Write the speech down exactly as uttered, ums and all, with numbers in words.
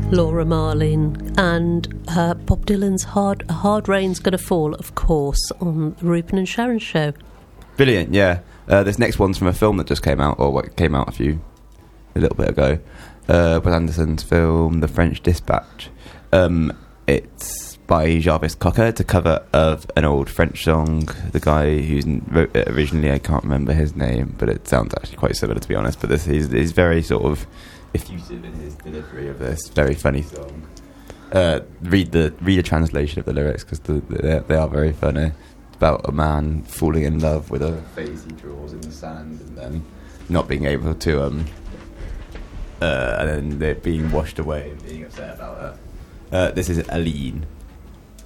Laura Marling, and uh, Bob Dylan's Hard Hard Rain's Gonna Fall, of course, on the Rupert and Sharon show. Brilliant, yeah. Uh, this next one's from a film that just came out, or what came out a few, a little bit ago. Uh, Wes Anderson's film, The French Dispatch. Um, it's by Jarvis Cocker. It's a cover of an old French song. The guy who wrote it originally, I can't remember his name, but it sounds actually quite similar, to be honest. But this he's, he's very sort of effusive in his delivery of this very funny song. Uh, read the read a translation of the lyrics, because the, the, they are very funny. It's about a man falling in love with a face he draws in the sand, and then not being able to, um, uh, and then it being washed away and being upset about it. Uh, this is Aline.